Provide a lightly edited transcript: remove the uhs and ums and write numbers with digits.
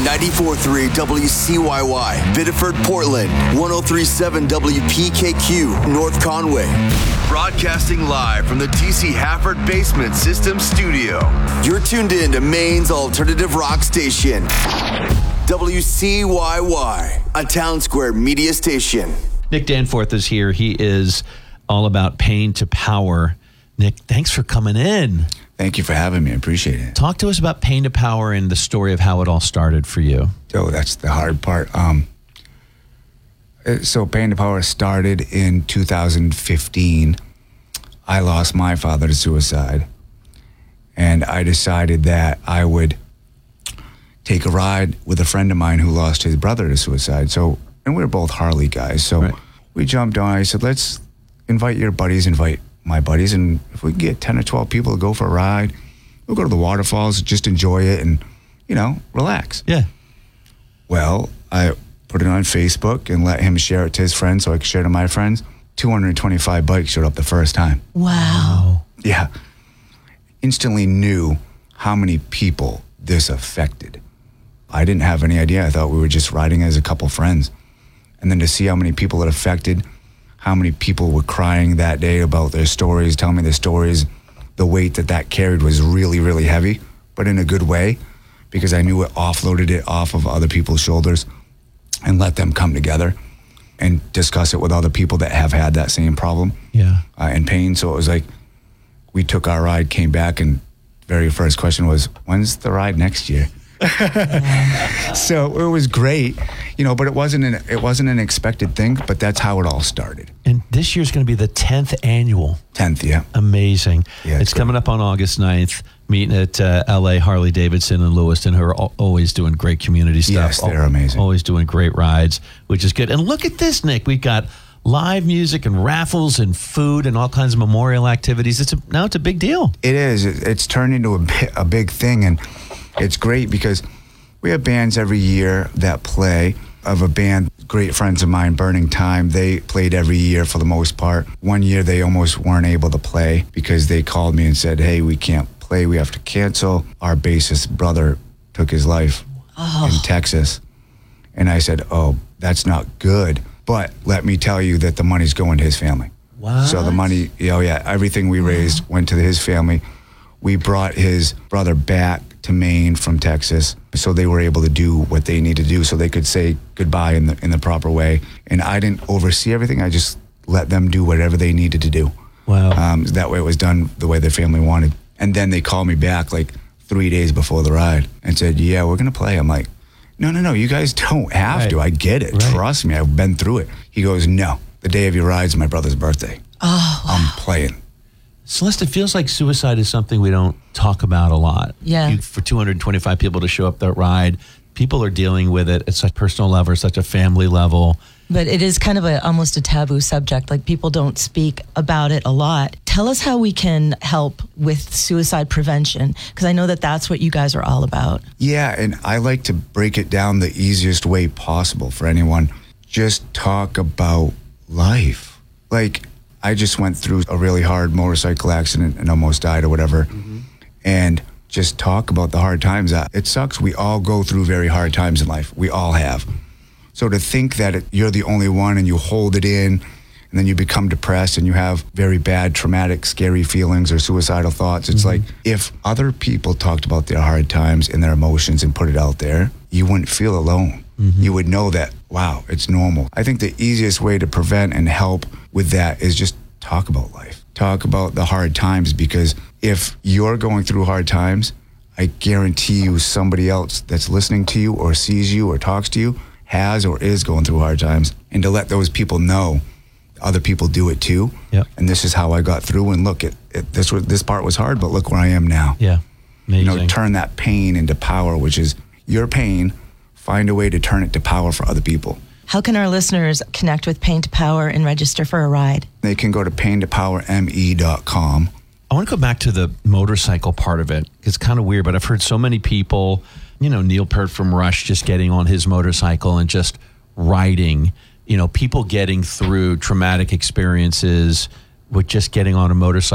94.3 WCYY, Biddeford, Portland, 103.7 WPKQ, North Conway. Broadcasting live from the TC Hafford Basement System Studio. You're tuned in to Maine's alternative rock station, WCYY, a Town Square media station. Nick Danforth is here. He is all about pain to power. Nick, thanks for coming in. Thank you for having me. I appreciate it. Talk to us about Pain to Power and the story of how it all started for you. Oh, that's the hard part. So Pain to Power started in 2015. I lost my father to suicide. And I decided that I would take a ride with a friend of mine who lost his brother to suicide. And we were both Harley guys. So we jumped on. I said, let's invite your buddies, invite my buddies, and if we can get 10 or 12 people to go for a ride, we'll go to the waterfalls, just enjoy it and, relax. Yeah. Well, I put it on Facebook and let him share it to his friends so I could share it to my friends. 225 bikes showed up the first time. Wow. Yeah. Instantly knew how many people this affected. I didn't have any idea. I thought we were just riding as a couple friends. And then to see how many people it affected, how many people were crying that day about their stories, telling me their stories. The weight that carried was really, really heavy, but in a good way, because I knew it offloaded it off of other people's shoulders and let them come together and discuss it with other people that have had that same problem and pain. So it was like we took our ride, came back, and very first question was, when's the ride next year? So it was great, but it wasn't an expected thing, but that's how it all started. And this year's going to be the 10th annual. 10th, yeah. Amazing. Yeah, it's coming up on August 9th, meeting at LA Harley Davidson and Lewiston, who are always doing great community stuff. Yes, they're amazing. Always doing great rides, which is good. And look at this, Nick. We've got live music and raffles and food and all kinds of memorial activities. Now it's a big deal. It is. It's turned into a big thing, and it's great because we have bands every year that play. Of a band, great friends of mine, Burning Time, they played every year for the most part. One year they almost weren't able to play because they called me and said, hey, we can't play, we have to cancel. Our bassist brother took his life in Texas. And I said, oh, that's not good. But let me tell you that the money's going to his family. Wow. So the money, everything we raised went to his family. We brought his brother back to Maine from Texas, so they were able to do what they need to do so they could say goodbye in the proper way. And I didn't oversee everything. I just let them do whatever they needed to do. Wow. That way it was done the way their family wanted. And then they called me back like 3 days before the ride and said, yeah, we're going to play. I'm like, no, you guys don't have to. I get it. Right. Trust me, I've been through it. He goes, no, the day of your ride's my brother's birthday. Oh, wow. I'm playing. Celeste, it feels like suicide is something we don't talk about a lot. Yeah. For 225 people to show up that ride, people are dealing with it at such a personal level, such a family level. But it is kind of almost a taboo subject. Like, people don't speak about it a lot. Tell us how we can help with suicide prevention, because I know that's what you guys are all about. Yeah, and I like to break it down the easiest way possible for anyone. Just talk about life. Like, I just went through a really hard motorcycle accident and almost died or whatever. Mm-hmm. And just talk about the hard times. It sucks. We all go through very hard times in life. We all have. So to think that you're the only one and you hold it in and then you become depressed and you have very bad, traumatic, scary feelings or suicidal thoughts. It's like, if other people talked about their hard times and their emotions and put it out there, you wouldn't feel alone. Mm-hmm. You would know that, wow, it's normal. I think the easiest way to prevent and help with that is just talk about life. Talk about the hard times, because if you're going through hard times, I guarantee you somebody else that's listening to you or sees you or talks to you has or is going through hard times. And to let those people know other people do it too. Yep. And this is how I got through, and look, this part was hard, but look where I am now. Yeah, amazing. Turn that pain into power, which is your pain. Find a way to turn it to power for other people. How can our listeners connect with Pain to Power and register for a ride? They can go to paintopowerme.com. I want to go back to the motorcycle part of it. It's kind of weird, but I've heard so many people, Neil Peart from Rush just getting on his motorcycle and just riding, people getting through traumatic experiences with just getting on a motorcycle.